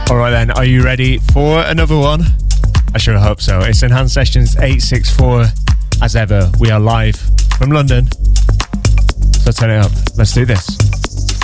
Alright then, are you ready for another one? I sure hope so. It's Enhanced Sessions 864. As ever, we are live from London. So turn it up. Let's do this.